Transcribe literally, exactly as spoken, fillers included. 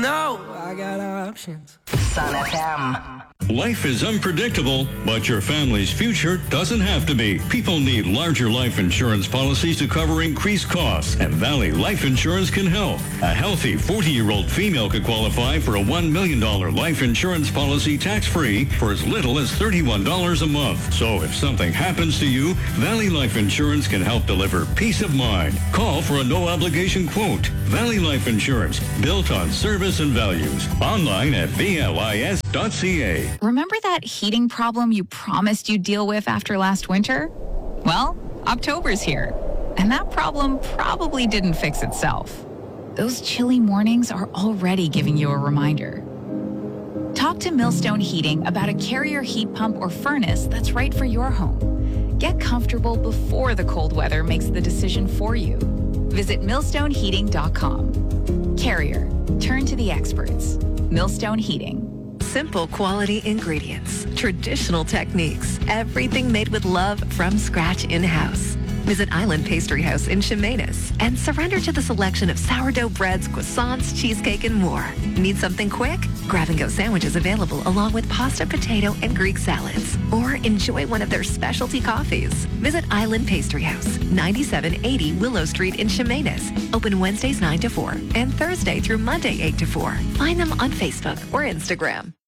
know I got options. Sun F M. Life is unpredictable, but your family's future doesn't have to be. People need larger life insurance policies to cover increased costs, and Valley Life Insurance can help. A healthy forty-year-old female could qualify for a one million dollars life insurance policy tax-free for as little as thirty-one dollars a month. So if something happens to you, Valley Life Insurance can help deliver peace of mind. Call for a no-obligation quote. Valley Life Insurance, built on service and values. Online at V L I S dot C A. Remember that heating problem you promised you'd deal with after last winter? Well, October's here, and that problem probably didn't fix itself. Those chilly mornings are already giving you a reminder. Talk to Millstone Heating about a Carrier heat pump or furnace that's right for your home. Get comfortable before the cold weather makes the decision for you. Visit millstone heating dot com. Carrier. Turn to the experts. Millstone Heating. Simple quality ingredients, traditional techniques, everything made with love from scratch in-house. Visit Island Pastry House in Chemainus and surrender to the selection of sourdough breads, croissants, cheesecake, and more. Need something quick? Grab-and-go sandwiches available along with pasta, potato, and Greek salads. Or enjoy one of their specialty coffees. Visit Island Pastry House, ninety-seven eighty Willow Street in Chemainus. Open Wednesdays nine to four and Thursday through Monday eight to four. Find them on Facebook or Instagram.